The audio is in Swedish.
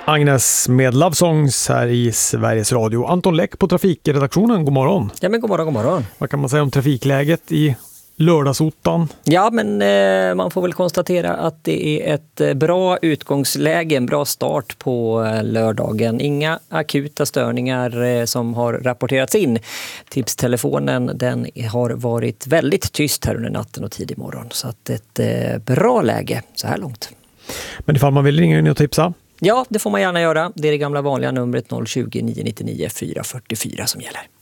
Agnes med Love Songs här i Sveriges Radio. Anton Läck på trafikredaktionen, god morgon. Ja, men god morgon. Vad kan man säga om trafikläget i lördagsottan? Ja, men man får väl konstatera att det är ett bra utgångsläge, en bra start på lördagen. Inga akuta störningar som har rapporterats in. Tipstelefonen, den har varit väldigt tyst här under natten och tidig morgon. Så att ett bra läge så här långt. Men ifall man vill ringa in och tipsa? Ja, det får man gärna göra. Det är det gamla vanliga numret 020 999 444 som gäller.